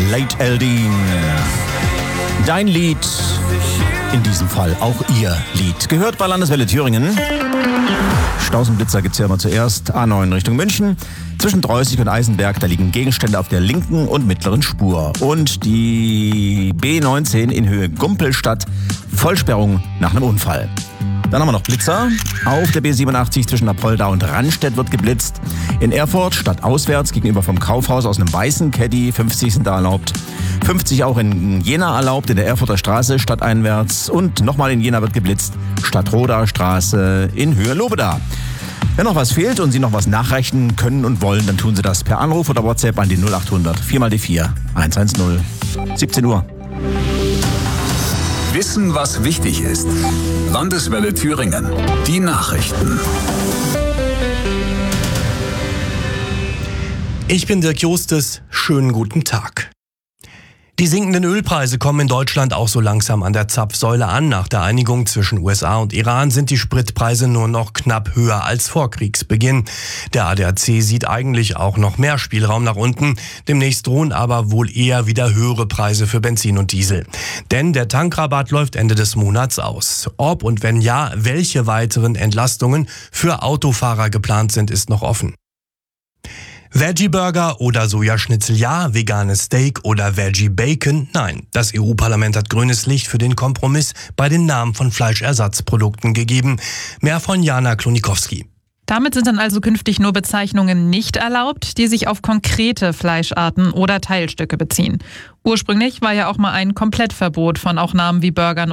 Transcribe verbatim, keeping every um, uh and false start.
Late Eldin. Dein Lied, in diesem Fall auch Ihr Lied. Gehört bei Landeswelle Thüringen. Staus und Blitzer gibt's ja immer zuerst. A neun Richtung München. Zwischen Dreußig und Eisenberg, da liegen Gegenstände auf der linken und mittleren Spur. Und die B neunzehn in Höhe Gumpelstadt, Vollsperrung nach einem Unfall. Dann haben wir noch Blitzer. Auf der B siebenundachtzig zwischen Apolda und Rannstedt wird geblitzt. In Erfurt stadtauswärts gegenüber vom Kaufhaus aus einem weißen Caddy, fünfzig sind da erlaubt. fünfzig auch in Jena erlaubt, in der Erfurter Straße stadteinwärts. Und nochmal in Jena wird geblitzt, Stadtroder Straße in Höhe Lobeda. Wenn noch was fehlt und Sie noch was nachreichen können und wollen, dann tun Sie das per Anruf oder WhatsApp an die null acht hundert vier mal die vier eins eins null. siebzehn Uhr. Wissen, was wichtig ist. Landeswelle Thüringen. Die Nachrichten. Ich bin Dirk Justus. Schönen guten Tag. Die sinkenden Ölpreise kommen in Deutschland auch so langsam an der Zapfsäule an. Nach der Einigung zwischen U S A und Iran sind die Spritpreise nur noch knapp höher als vor Kriegsbeginn. Der A D A C sieht eigentlich auch noch mehr Spielraum nach unten. Demnächst drohen aber wohl eher wieder höhere Preise für Benzin und Diesel. Denn der Tankrabatt läuft Ende des Monats aus. Ob und wenn ja, welche weiteren Entlastungen für Autofahrer geplant sind, ist noch offen. Veggie-Burger oder Sojaschnitzel ja, veganes Steak oder Veggie-Bacon nein. Das E U-Parlament hat grünes Licht für den Kompromiss bei den Namen von Fleischersatzprodukten gegeben. Mehr von Jana Klonikowski. Damit sind dann also künftig nur Bezeichnungen nicht erlaubt, die sich auf konkrete Fleischarten oder Teilstücke beziehen. Ursprünglich war ja auch mal ein Komplettverbot von auch Namen wie Burgern